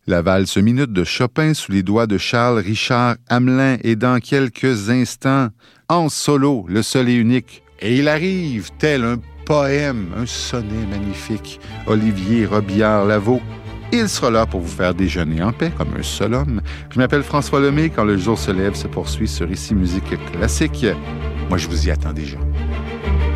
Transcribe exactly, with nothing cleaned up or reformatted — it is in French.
La valse minute de Chopin sous les doigts de Charles Richard Hamelin et dans quelques instants, en solo, le seul et unique. Et il arrive, tel un poème, un sonnet magnifique, Olivier Robillard-Lavaux. Il sera là pour vous faire déjeuner en paix, comme un seul homme. Je m'appelle François Lemay. Quand le jour se lève, se poursuit sur Ici Musique Classique. Moi, je vous y attends déjà.